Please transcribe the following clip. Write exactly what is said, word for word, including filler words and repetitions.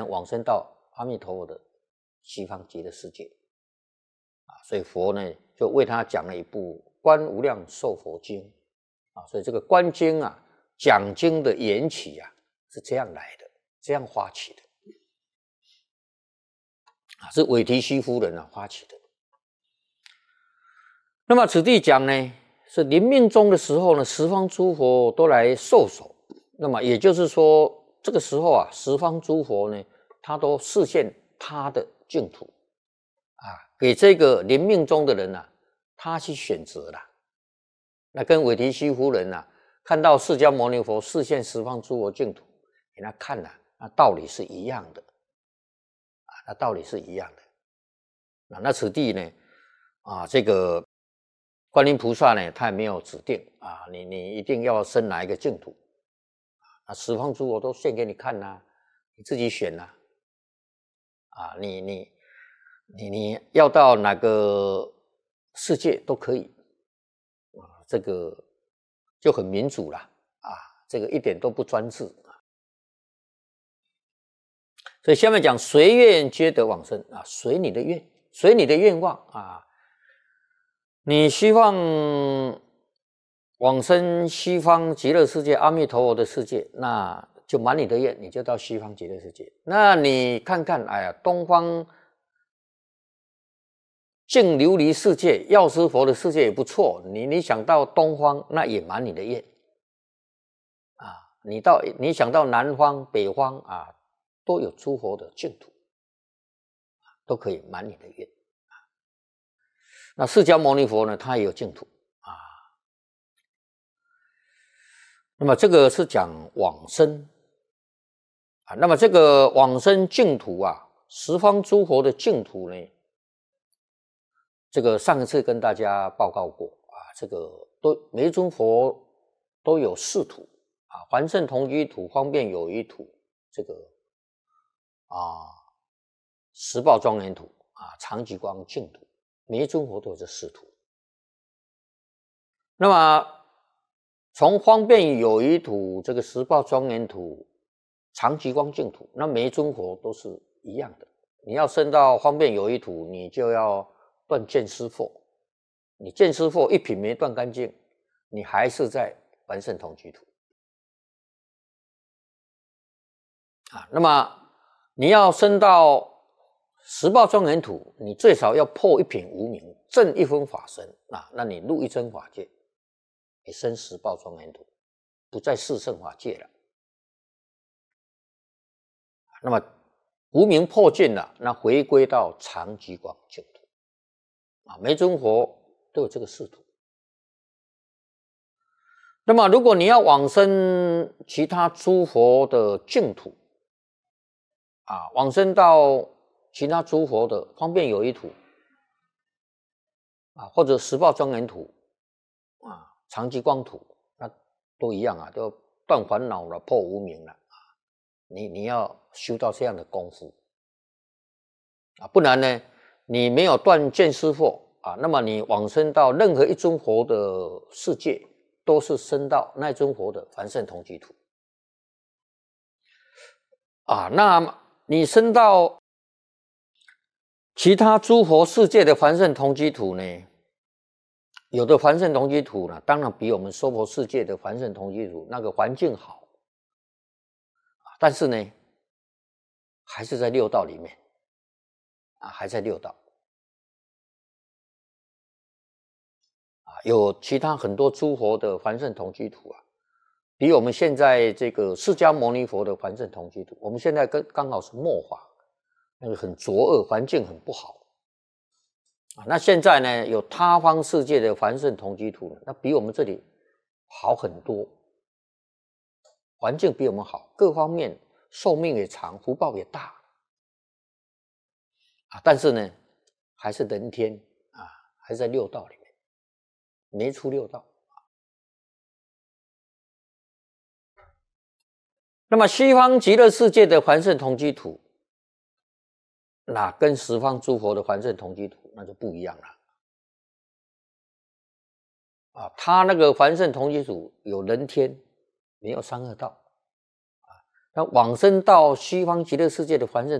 能往生到阿弥陀佛的西方极乐世界啊。所以佛呢就为他讲了一部《观无量寿佛经》啊。所以这个观经啊，讲经的缘起啊是这样来的，这样发起的啊，是韦提希夫人啊发起的。那么此地讲呢，是临命终的时候呢，十方诸佛都来受守。那么也就是说，这个时候啊，十方诸佛呢，他都示现他的净土啊，给这个临命终的人啊，他去选择了。那跟韦提希夫人啊，看到释迦牟尼佛示现十方诸佛净土，给他看了、啊，那道理是一样的啊，那道理是一样的。啊、那此地呢，啊，这个观音菩萨呢，他也没有指定啊，你你一定要生哪一个净土啊，十方诸佛都现给你看呐、啊，你自己选呐、啊，啊，你你你你要到哪个世界都可以啊，这个就很民主了啊，这个一点都不专制啊。所以下面讲随愿皆得往生啊，随你的愿，随你的愿望啊。你希望往生西方极乐世界阿弥陀佛的世界，那就满你的愿，你就到西方极乐世界。那你看看，哎呀，东方净琉璃世界药师佛的世界也不错，你你想到东方，那也满你的愿啊。你到你想到南方北方啊，都有诸佛的净土，都可以满你的愿。那释迦牟尼佛呢，他也有净土啊。那么这个是讲往生啊。那么这个往生净土啊，十方诸佛的净土呢，这个上一次跟大家报告过啊，这个都每一尊佛都有四土啊，凡圣同居土、方便有余土，这个啊十报庄严土啊、常寂光净土。每一尊佛都有这四土。那么从方便有余土、这个十报庄严土、常寂光净土，那每一尊佛都是一样的。你要升到方便有余土，你就要断见思惑。你见思惑一品没断干净，你还是在凡圣同居土啊。那么你要升到十报庄严土，你最少要破一品无明，证一分法身啊，那你入一真法界，你升十报庄严土，不在四圣法界了。那么无明破尽了，那回归到常寂光净土啊，每尊佛都有这个四土。那么如果你要往生其他诸佛的净土啊，往生到其他诸佛的方便有余土啊，或者十报庄严土啊、常寂光土，那都一样啊，都断烦恼了，破无明了啊。你你要修到这样的功夫啊，不然呢，你没有断见思惑啊，那么你往生到任何一尊佛的世界，都是升到那尊佛的凡圣同居土啊。那你升到其他诸佛世界的凡圣同居土呢，有的凡圣同居土呢，当然比我们娑婆世界的凡圣同居土那个环境好，但是呢，还是在六道里面啊，还在六道啊，有其他很多诸佛的凡圣同居土啊，比我们现在这个释迦牟尼佛的凡圣同居土，我们现在跟刚好是末法。那个很浊恶，环境很不好啊。那现在呢，有他方世界的凡圣同居土，那比我们这里好很多，环境比我们好，各方面寿命也长，福报也大啊。但是呢，还是人天啊，还是在六道里面，没出六道。那么西方极乐世界的凡圣同居土，那跟十方诸佛的凡圣同居土那就不一样了啊！他那个凡圣同居土有人天，没有三恶道啊。 那往生到西方极乐世界的凡圣